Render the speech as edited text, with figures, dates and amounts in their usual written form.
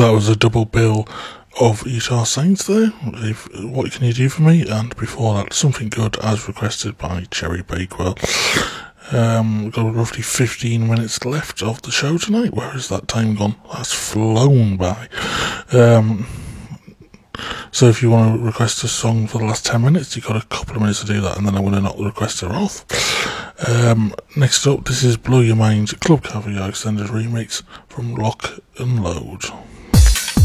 That was a double bill of Eat Our Saints there. What Can You Do For Me? And before that, Something Good, as requested by Cherry Bakewell. We've got roughly 15 minutes left of the show tonight. Where has that time gone? That's flown by. So if you want to request a song for the last 10 minutes, you've got a couple of minutes to do that, and then I'm going to knock the requester off. Next up, this is Blow Your Mind Club Caviar Extended Remix from Lock and Load.